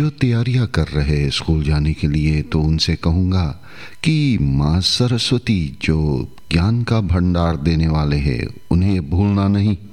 जो तैयारियां कर रहे हैं स्कूल जाने के लिए, तो उनसे कहूँगा कि माँ सरस्वती जो ज्ञान का भंडार देने वाले हैं, उन्हें भूलना नहीं।